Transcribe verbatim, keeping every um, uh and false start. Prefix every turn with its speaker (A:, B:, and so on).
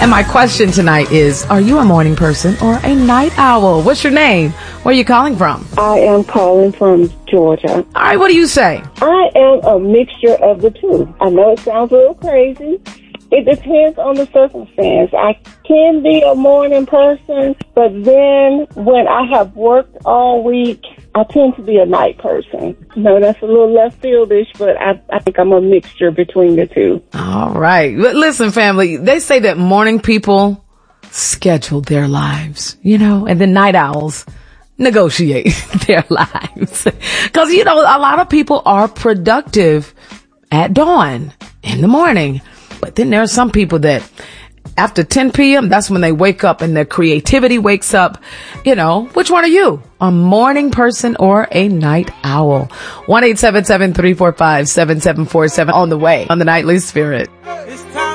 A: And my question tonight is, are you a morning person or a night owl? What's your name? Where are you calling from?
B: I am calling from Georgia.
A: All right, what do you say?
B: I am a mixture of the two. I know it sounds a little crazy. It depends on the circumstance. I can be a morning person, but then when I have worked all week, I tend to be a night person. No, that's a little left fieldish, but I, I think I'm a mixture between the two.
A: All right. Listen, family, they say that morning people schedule their lives, you know, and then night owls negotiate their lives. Because, you know, a lot of people are productive at dawn in the morning. But then there are some people that after ten p.m., that's when they wake up and their creativity wakes up. You know, which one are you? A morning person or a night owl? one eight seven seven, three four five, seven seven four seven on the way on the Nightly Spirit.